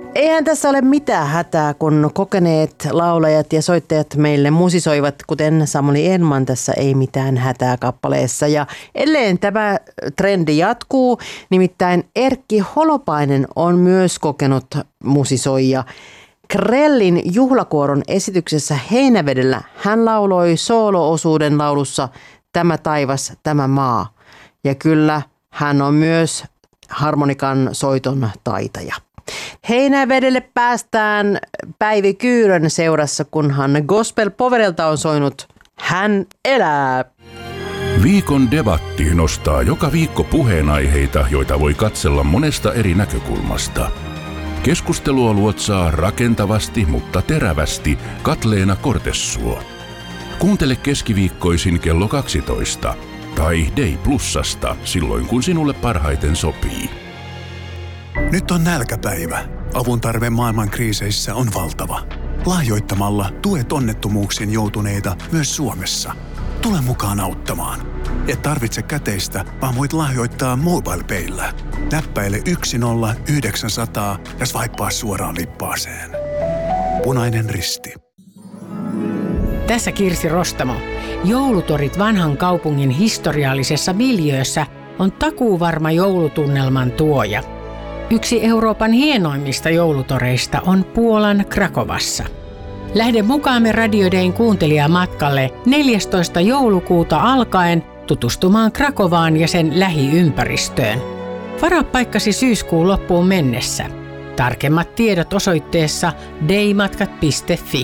Eihän tässä ole mitään hätää, kun kokeneet laulajat ja soittajat meille musisoivat, kuten Samuli Enman tässä Ei mitään hätää -kappaleessa. Ja edelleen tämä trendi jatkuu, nimittäin Erkki Holopainen on myös kokenut musisoija. Krellin juhlakuoron esityksessä Heinävedellä hän lauloi soolo-osuuden laulussa Tämä taivas, tämä maa. Ja kyllä hän on myös harmonikan soiton taitaja. Heinävedelle päästään Päivi Kyyrön seurassa, kunhan Gospel Powerelta on soinut Hän elää. Viikon debatti nostaa joka viikko puheenaiheita, joita voi katsella monesta eri näkökulmasta. Keskustelua luotsaa rakentavasti, mutta terävästi Katleena Kortessuo. Kuuntele keskiviikkoisin kello 12 tai Day Plusasta silloin, kun sinulle parhaiten sopii. Nyt on nälkäpäivä. Avun tarve maailman kriiseissä on valtava. Lahjoittamalla tuet onnettomuuksiin joutuneita myös Suomessa. Tule mukaan auttamaan. Et tarvitse käteistä, vaan voit lahjoittaa MobilePayllä. Näppäile 10900 ja swipea suoraan lippaaseen. Punainen Risti. Tässä Kirsi Rostamo. Joulutorit vanhan kaupungin historiallisessa miljöössä on takuuvarma joulutunnelman tuoja. Yksi Euroopan hienoimmista joulutoreista on Puolan Krakovassa. Lähde mukaamme Radio Dayn kuuntelijamatkalle 14. joulukuuta alkaen tutustumaan Krakovaan ja sen lähiympäristöön. Varaa paikkasi syyskuun loppuun mennessä. Tarkemmat tiedot osoitteessa daymatkat.fi.